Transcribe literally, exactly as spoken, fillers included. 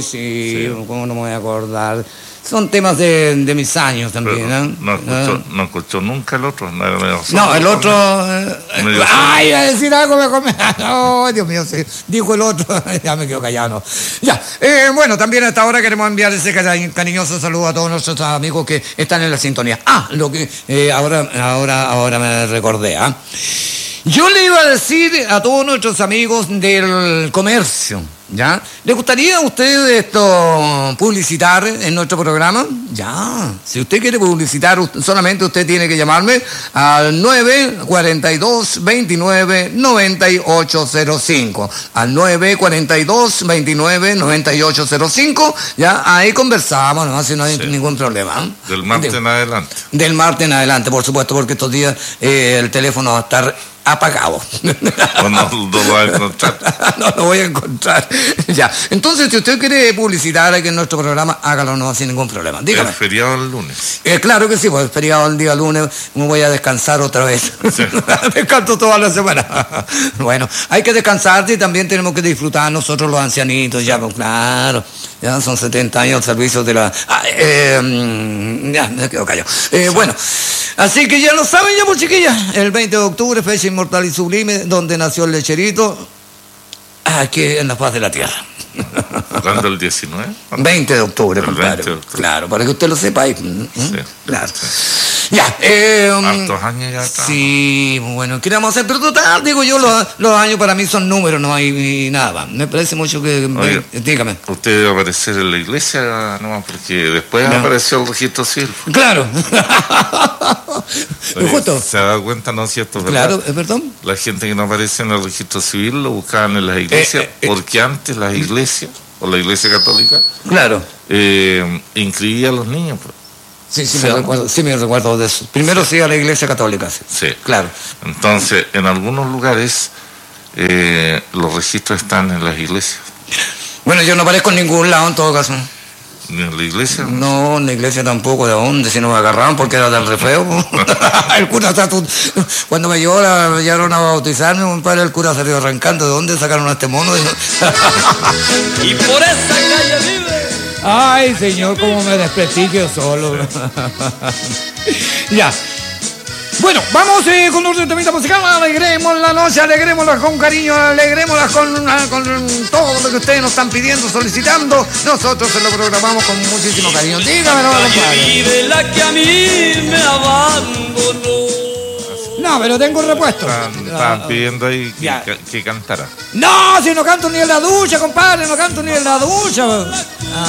Sí, sí, cómo no me voy a acordar. Son temas de, de mis años también, no, ¿eh? no, escuchó, ¿Eh? no escuchó nunca el otro. No, no el otro... Eh, ¡ay, iba a decir algo! Me come... ¡Oh, Dios mío! Sí, dijo el otro. Ya me quedo callado. No. Ya. Eh, bueno, también a esta hora queremos enviar ese cariñoso saludo a todos nuestros amigos que están en la sintonía. Ah, lo que eh, ahora, ahora, ahora me recordé, ¿ah? ¿eh? Yo le iba a decir a todos nuestros amigos del comercio, ¿ya? ¿Le gustaría a usted esto publicitar en nuestro programa? Ya, si usted quiere publicitar, solamente usted tiene que llamarme al nueve cuarenta y dos veintinueve noventa y ocho cero cinco, al nueve cuarenta y dos veintinueve noventa y ocho cero cinco, ya, ahí conversamos, no, si no hay sí. ningún problema. Del martes de, en adelante. Del martes en adelante, por supuesto, porque estos días eh, el teléfono va a estar apagado. No, no, no lo va a encontrar. No lo voy a encontrar. Ya. Entonces, si usted quiere publicitar aquí en nuestro programa, hágalo no sin ningún problema. Dígame. ¿Es feriado el lunes? Eh, claro que sí, pues es feriado el día lunes. Me voy a descansar otra vez. Sí. Descanso toda la semana. Bueno, hay que descansar y también tenemos que disfrutar nosotros los ancianitos. Ya, pues claro. Ya son setenta años al servicio de la... Ah, eh, ya, me quedo callado. Eh, sí. Bueno, así que ya lo saben ya, pues chiquillas. El veinte de octubre, fecha inmortal y sublime, donde nació el lecherito, aquí en la faz de la tierra. ¿Cuándo el diecinueve? veinte de octubre, el compadre. veinte de octubre. Claro, para que usted lo sepa ahí. ¿Mm? Sí. Claro. Sí. Ya, eh, hartos años ya está. Sí, bueno, ¿qué vamos a hacer? Pero total, digo yo, los, los años para mí son números, no hay nada. Me parece mucho que... Oye, dígame. Usted debe aparecer en la iglesia nomás, porque después no. apareció el registro civil. Claro. Oye, Justo. ¿se ha dado cuenta, no es cierto? ¿Verdad? Claro, perdón. La gente que no aparece en el registro civil lo buscaban en las iglesias, eh, eh, porque antes las iglesias, o la iglesia católica, claro, eh, inscribía a los niños. Pues. Sí, sí, me recuerdo, sí me recuerdo de eso. Primero sí, sí a la iglesia católica. Sí, sí. Claro. Entonces, en algunos lugares eh, los registros están en las iglesias. Bueno, yo no aparezco en ningún lado en todo caso. ¿Ni en la iglesia? No, en la iglesia tampoco. ¿De dónde? Si nos agarraron porque era del re feo. El cura está tu... Cuando me llevó la... me llevaron a bautizarme, un padre, el cura salió arrancando. ¿De dónde sacaron a este mono? Y por esa calle vive. Ay, señor, cómo me desprestigio solo. Ya. Bueno, vamos eh, con nuestro temita musical. Alegremos la noche, alegrémosla con cariño, alegrémosla con, con todo lo que ustedes nos están pidiendo, solicitando. Nosotros se lo programamos con muchísimo cariño. Dígamelo, compadre. Vive la que a mí me abandonó. No, pero tengo un repuesto. Están, están pidiendo ahí que, que cantara. No, si no canto ni en la ducha, compadre, no canto ni en la ducha.